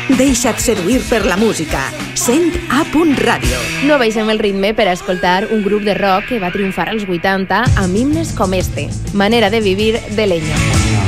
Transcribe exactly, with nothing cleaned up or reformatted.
Deixa't seduir per la música. cent A punt ràdio. No baixem el ritme per a escoltar un grup de rock que va triomfar als vuitanta amb himnes com este, Manera de vivir de Leño.